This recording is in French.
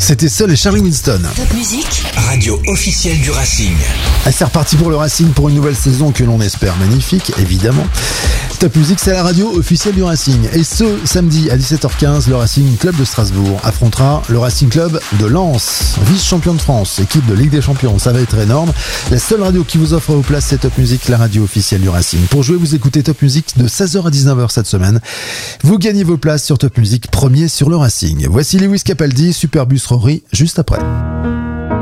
C'était Seul et Charlie Winston. Top Musique, Radio officielle du Racing. C'est reparti pour le Racing pour une nouvelle saison que l'on espère magnifique, évidemment. Top Musique, c'est la radio officielle du Racing. Et ce samedi à 17h15, le Racing Club de Strasbourg affrontera le Racing Club de Lens, vice-champion de France, équipe de Ligue des Champions. Ça va être énorme. La seule radio qui vous offre vos places, c'est Top Musique, la radio officielle du Racing. Pour jouer, vous écoutez Top Musique de 16h à 19h cette semaine. Vous gagnez vos places sur Top Musique, premier sur le Racing. Voici Lewis Capaldi, Superbus Rory, juste après.